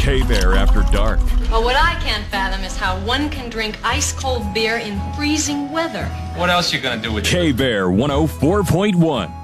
K-Bear After Dark. Well, what I can't fathom is how one can drink ice-cold beer in freezing weather. What else you gonna do with it? K-Bear 104.1.